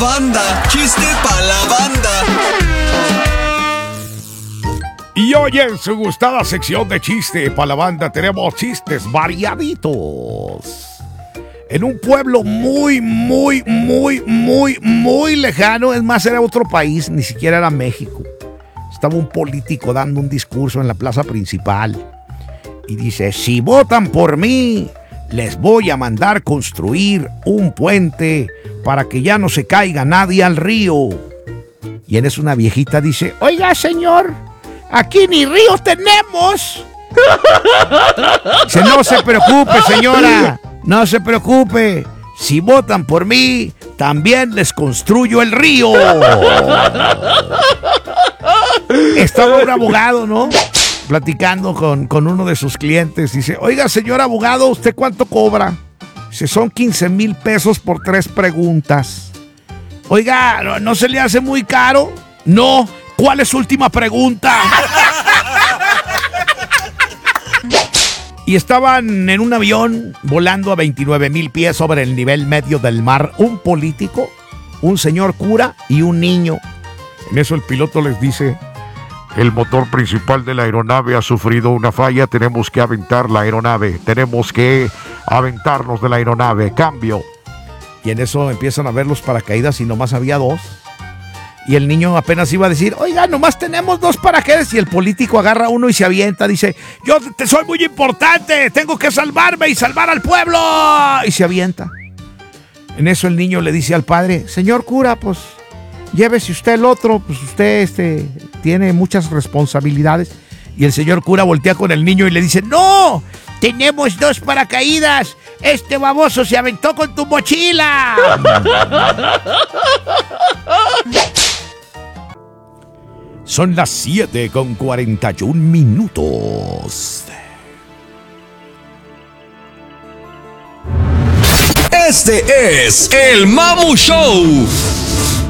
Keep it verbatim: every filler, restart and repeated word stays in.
Banda, chiste pa' la banda. Y hoy en su gustada sección de chiste para la banda tenemos chistes variaditos. En un pueblo muy, muy, muy, muy, muy lejano, es más, era otro país, ni siquiera era México. Estaba un político dando un discurso en la plaza principal y dice: si votan por mí, les voy a mandar construir un puente para que ya no se caiga nadie al río. Y en eso una viejita dice: oiga, señor, aquí ni río tenemos. Dice: no se preocupe, señora, no se preocupe. Si votan por mí, también les construyo el río. Estaba un abogado, ¿no?, platicando con, con uno de sus clientes. Dice: oiga, señor abogado, ¿usted cuánto cobra? Dice: son quince mil pesos por tres preguntas. Oiga, ¿no, ¿no se le hace muy caro? No. ¿Cuál es su última pregunta? Y estaban en un avión volando a veintinueve mil pies sobre el nivel medio del mar, un político, un señor cura y un niño. En eso el piloto les dice: el motor principal de la aeronave ha sufrido una falla, tenemos que aventar la aeronave, tenemos que aventarnos de la aeronave, cambio. Y en eso empiezan a ver los paracaídas y nomás había dos. Y el niño apenas iba a decir: oiga, nomás tenemos dos paracaídas. Y el político agarra uno y se avienta, dice: yo te soy muy importante, tengo que salvarme y salvar al pueblo. Y se avienta. En eso el niño le dice al padre: señor cura, pues llévese usted el otro, pues usted este, tiene muchas responsabilidades. Y el señor cura voltea con el niño y le dice: no, tenemos dos paracaídas, este baboso se aventó con tu mochila. Son las siete con cuarenta y un minutos. Este es el Mamu Show.